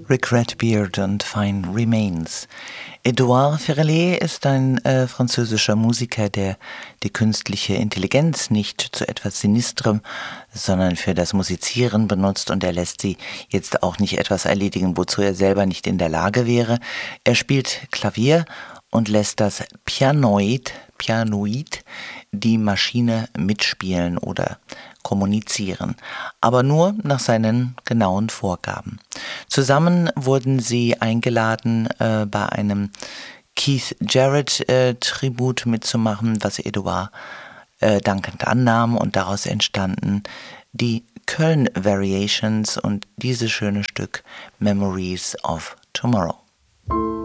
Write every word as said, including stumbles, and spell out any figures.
Rick Redbeard und Fine Remains. Edouard Ferrellet ist ein äh, französischer Musiker, der die künstliche Intelligenz nicht zu etwas Sinistrem, sondern für das Musizieren benutzt, und er lässt sie jetzt auch nicht etwas erledigen, wozu er selber nicht in der Lage wäre. Er spielt Klavier und lässt das Pianoid, Pianoid die Maschine mitspielen oder kommunizieren, aber nur nach seinen genauen Vorgaben. Zusammen wurden sie eingeladen, äh, bei einem Keith Jarrett äh, Tribut mitzumachen, was Edouard äh, dankend annahm, und daraus entstanden die Köln Variations und dieses schöne Stück Memories of Tomorrow.